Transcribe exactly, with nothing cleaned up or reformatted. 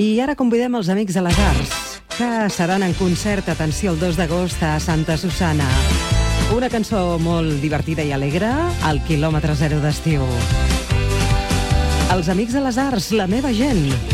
I ara convidem els Amics de les Arts, que seran en concert, atenció, el dos d'agost a Santa Susanna. Una cançó molt divertida i alegre, al quilòmetre zero d'estiu. Els Amics de les Arts, la meva gent.